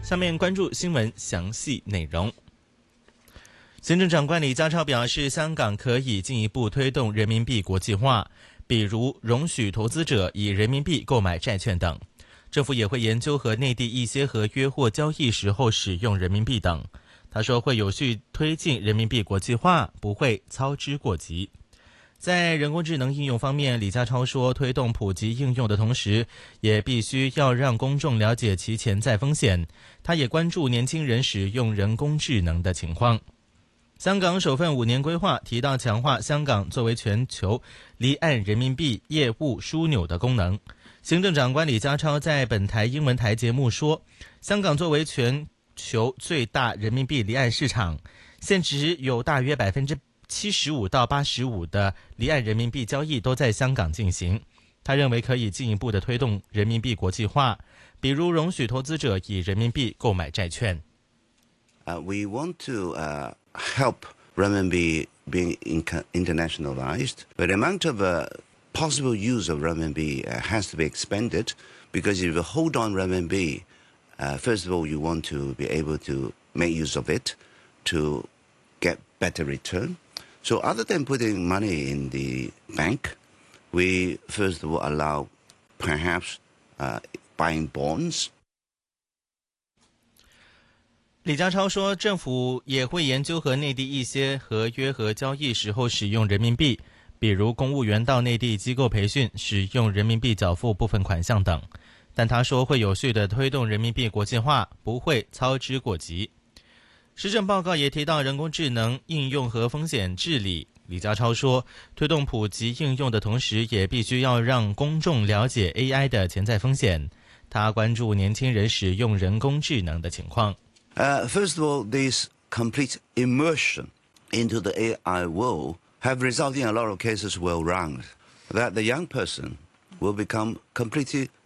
下面关注新闻详细内容。行政长官李家超表示，香港可以进一步推动人民币国际化，比如容许投资者以人民币购买债券等。政府也会研究和内地一些合约或交易时候使用人民币等。他说会有序推进人民币国际化，不会操之过急。在人工智能应用方面，李家超说，推动普及应用的同时，也必须要让公众了解其潜在风险。他也关注年轻人使用人工智能的情况。香港首份5年规划提到强化香港作为全球离岸人民币业务枢纽的功能。行政长官李家超在本台英文台节目说，香港作为全球最大人民币离岸市场，现时有大约75%到85%的离岸人民币交易都在香港进行。他认为可以进一步的推动人民币国际化，比如容许投资者以人民币购买债券。 We want to help renminbi being internationalized, but the amount of possible use of renminbi has to be expanded, because if you hold on renminbi, first of all, you want to be able to make use of it to get better return. So other than putting money in the bank, we first of all allow perhaps buying bonds. 李家超说，政府也会研究和内地一些合约和交易时候使用人民币，比如公务员到内地机构培训使用人民币缴付部分款项等。但他说会有序地推动人民币国际化，不会操之过急。施政报告也提到人工智能应用和风险治理。李家超说，推动普及应用的同时，也必须要让公众了解 AI 的潜在风险。他关注年轻人使用人工智能的情况。 First of all, this complete immersion into the AI world have resulted in a lot of cases well-rounded, that the young person will become completely